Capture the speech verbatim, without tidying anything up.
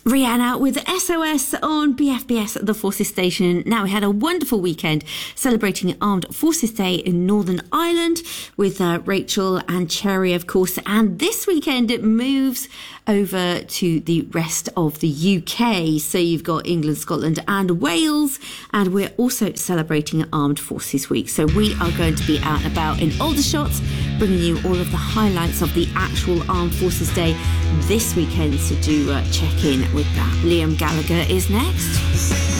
Rihanna with S O S on B F B S, the Forces Station. Now, we had a wonderful weekend celebrating Armed Forces Day in Northern Ireland with uh, Rachel and Cherry, of course. And this weekend it moves over to the rest of the U K. So you've got England, Scotland and Wales. And we're also celebrating Armed Forces Week. So we are going to be out and about in Aldershot, bringing you all of the highlights of the actual Armed Forces Day this weekend. So do uh, check in with that. Liam Gallagher is next.